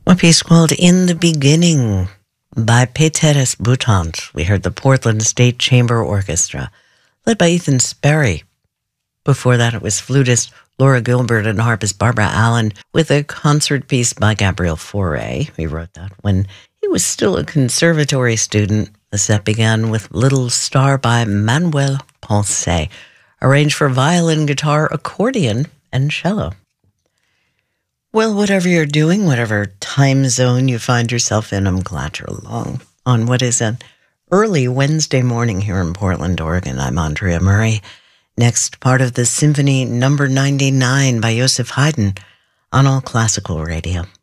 A piece called In the Beginning by Peteris Boutant. We heard the Portland State Chamber Orchestra, led by Ethan Sperry. Before that, it was flutist Laura Gilbert and harpist Barbara Allen with a concert piece by Gabriel Fauré. He wrote that when he was still a conservatory student. The set began with Little Star by Manuel Ponce, arranged for violin, guitar, accordion, and cello. Well, whatever you're doing, whatever time zone you find yourself in, I'm glad you're along on what is an early Wednesday morning here in Portland, Oregon. I'm Andrea Murray. Next, part of the Symphony Number 99 by Joseph Haydn on All Classical Radio.